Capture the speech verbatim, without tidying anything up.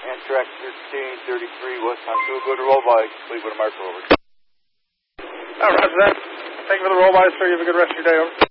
Amtrak thirteen thirty-three West Honolulu, go to roll by, complete with a marker, over. Oh, roger that. Thank you for the roll by, sir. You have a good rest of your day, over.